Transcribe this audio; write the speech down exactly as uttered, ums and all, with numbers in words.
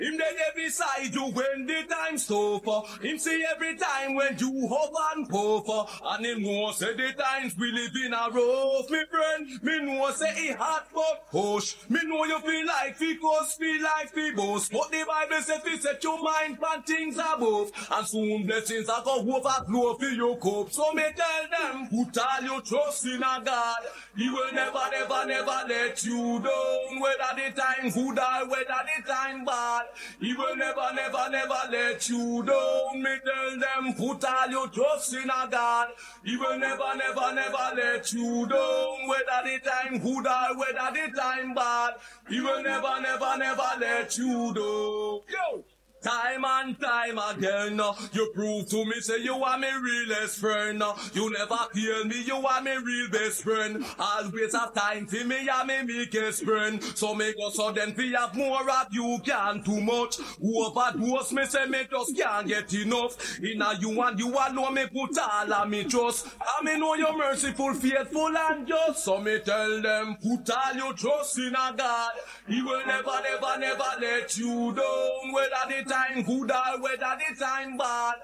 Him there beside you when the time's tough. Him see every time when you hug and puff. And him know say the times we live in a rough, me friend. Me know say he hot but push. Me know you feel like fi cuss, feel like fi boast. But the Bible says fi set your mind on things above. And soon blessings are go overflow for your cup. So me tell them, put all your trust in a God. He will never, never, never let you down. Whether the time good or whether the time bad. He will never, never, never let you down. Me tell them, put all your trust in a God. He will never, never, never let you down. Whether the time good or whether the time bad. He will never, never, never let you down. Yo! Time and time again, uh, you prove to me, say you are my realest friend. Uh, you never kill me, you are my real best friend. Always have time for me, I'm my biggest friend. So make us so then we have more of you can too much. Overdose me, say me just can't get enough. In a you and you alone, me put all of me trust. I me know you're merciful, faithful and just. So me tell them, put all your trust in a God. He will never, never, never let you down. Whether the time good or whether the time bad.